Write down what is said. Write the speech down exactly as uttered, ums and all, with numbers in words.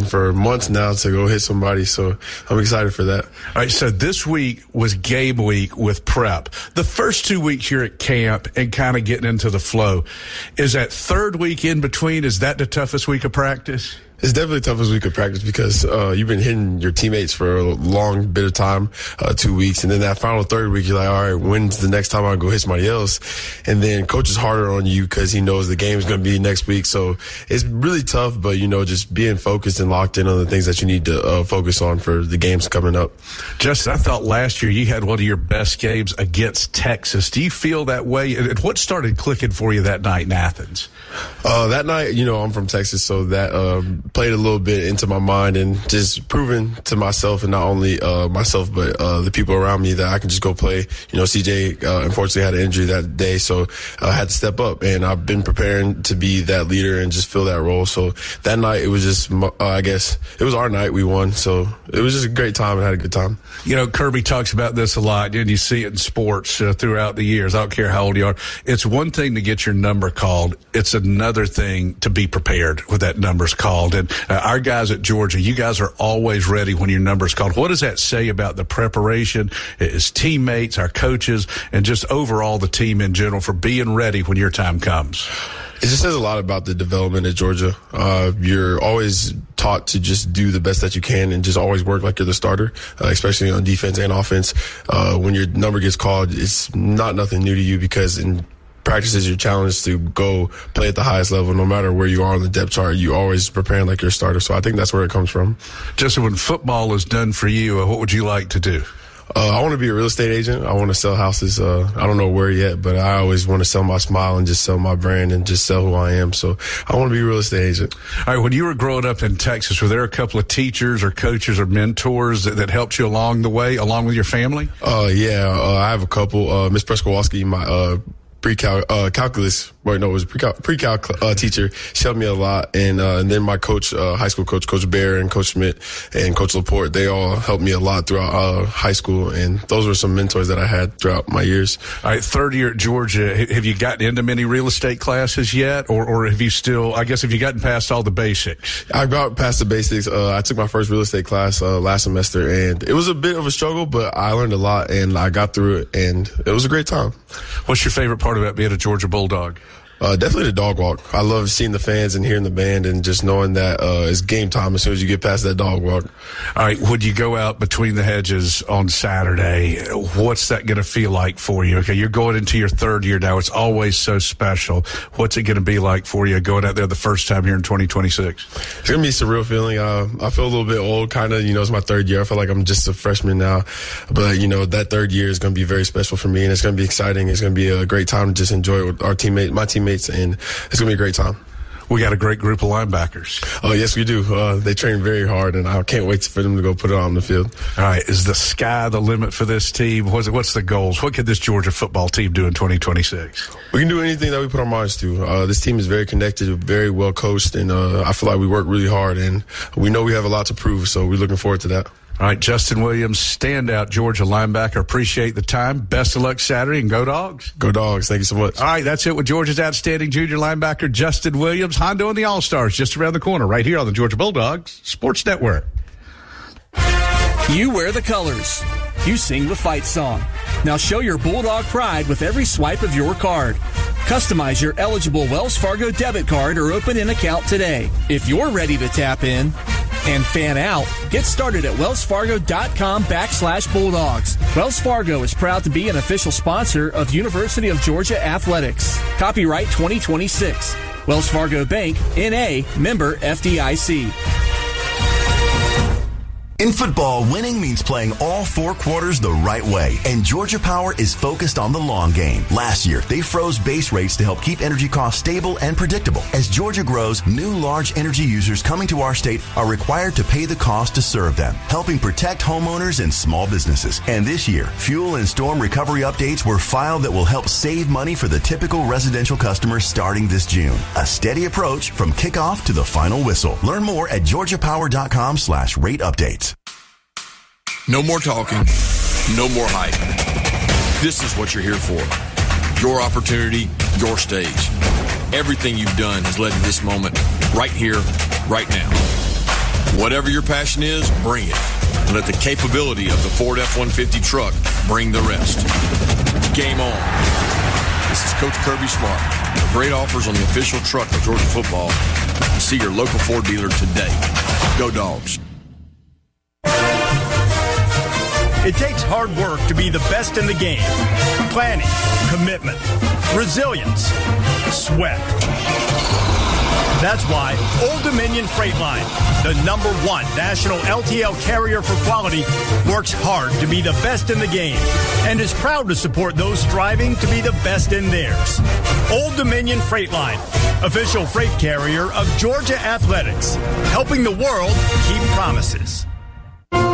for months now to go hit somebody, so I'm excited for that. All right, so this week was game week with prep. The first two weeks you're at camp and kind of getting into the flow. Is that third week in between, is that the toughest week of practice? It's definitely tough as we could practice because uh, you've been hitting your teammates for a long bit of time, uh, two weeks. And then that final third week, you're like, all right, when's the next time I go hit somebody else? And then coach is harder on you because he knows the game's going to be next week. So it's really tough, but, you know, just being focused and locked in on the things that you need to uh, focus on for the games coming up. Justin, I thought last year you had one of your best games against Texas. Do you feel that way? And what started clicking for you that night in Athens? Uh, that night, you know, I'm from Texas, so that um, played a little bit into my mind and just proving to myself and not only uh, myself but uh, the people around me that I can just go play. You know, C J uh, unfortunately had an injury that day, so I had to step up, and I've been preparing to be that leader and just fill that role. So that night, it was just, uh, I guess, it was our night. We won, so it was just a great time and had a good time. You know, Kirby talks about this a lot, and you see it in sports uh, throughout the years. I don't care how old you are. It's one thing to get your number called. It's another thing to be prepared when that number's called. And uh, our guys at Georgia, you guys are always ready when your number's called. What does that say about the preparation, his teammates, our coaches, and just overall the team in general for being ready when your time comes? It just says a lot about the development at Georgia. Uh, you're always taught to just do the best that you can and just always work like you're the starter, uh, especially on defense and offense. Uh, when your number gets called, it's not nothing new to you because in practices you're challenged to go play at the highest level. No matter where you are on the depth chart, you always preparing like you're a starter. So I think that's where it comes from. Justin, when football is done for you, what would you like to do? Uh, I want to be a real estate agent. I want to sell houses. Uh, I don't know where yet, but I always want to sell my smile and just sell my brand and just sell who I am. So I want to be a real estate agent. All right. When you were growing up in Texas, were there a couple of teachers or coaches or mentors that, that helped you along the way, along with your family? Uh, yeah, uh, I have a couple. Uh, Miss Preskowalski, my, uh, pre-cal, uh, calculus, wait, no, it was a pre-cal, pre-cal uh, teacher. She helped me a lot. And, uh, and then my coach, uh, high school coach, Coach Bear and Coach Schmidt and Coach Laporte, they all helped me a lot throughout, uh, high school. And those were some mentors that I had throughout my years. All right. Third year at Georgia, have you gotten into many real estate classes yet? Or, or have you still, I guess, have you gotten past all the basics? I got past the basics. Uh, I took my first real estate class, uh, last semester, and it was a bit of a struggle, but I learned a lot and I got through it, and it was a great time. What's your favorite part about being a Georgia Bulldog? Uh, definitely the dog walk. I love seeing the fans and hearing the band and just knowing that uh, it's game time as soon as you get past that dog walk. All right, when you go out between the hedges on Saturday, what's that going to feel like for you? Okay, you're going into your third year now. It's always so special. What's it going to be like for you going out there the first time here in twenty twenty-six? It's going to be a surreal feeling. Uh, I feel a little bit old, kind of. You know, it's my third year. I feel like I'm just a freshman now. But, you know, that third year is going to be very special for me, and it's going to be exciting. It's going to be a great time to just enjoy it with our teammates, my teammates. And it's going to be a great time. We got a great group of linebackers. Oh, yes, we do. Uh, they train very hard, and I can't wait for them to go put it on the field. All right. Is the sky the limit for this team? What's, what's the goals? What could this Georgia football team do in twenty twenty-six? We can do anything that we put our minds to. Uh, this team is very connected, very well coached, and uh, I feel like we work really hard, and we know we have a lot to prove, so we're looking forward to that. All right, Justin Williams, standout Georgia linebacker. Appreciate the time. Best of luck Saturday, and go Dogs. Go Dogs. Thank you so much. All right, that's it with Georgia's outstanding junior linebacker, Justin Williams. Hondo and the All-Stars just around the corner right here on the Georgia Bulldogs Sports Network. You wear the colors. You sing the fight song. Now show your Bulldog pride with every swipe of your card. Customize your eligible Wells Fargo debit card or open an account today. If you're ready to tap in and fan out, get started at wellsfargo.com backslash Bulldogs. Wells Fargo is proud to be an official sponsor of University of Georgia Athletics. Copyright twenty twenty-six. Wells Fargo Bank, N A, member F D I C. In football, winning means playing all four quarters the right way, and Georgia Power is focused on the long game. Last year, they froze base rates to help keep energy costs stable and predictable. As Georgia grows, new large energy users coming to our state are required to pay the cost to serve them, helping protect homeowners and small businesses. And this year, fuel and storm recovery updates were filed that will help save money for the typical residential customer starting this June. A steady approach from kickoff to the final whistle. Learn more at georgiapower.com slash rate updates. No more talking, no more hype. This is what you're here for. Your opportunity, your stage. Everything you've done has led to this moment right here, right now. Whatever your passion is, bring it. And let the capability of the Ford F one fifty truck bring the rest. Game on. This is Coach Kirby Smart. Great offers on the official truck of Georgia football. See your local Ford dealer today. Go Dogs. It takes hard work to be the best in the game. Planning, commitment, resilience, sweat. That's why Old Dominion Freight Line, the number one national L T L carrier for quality, works hard to be the best in the game and is proud to support those striving to be the best in theirs. Old Dominion Freight Line, official freight carrier of Georgia Athletics, helping the world keep promises.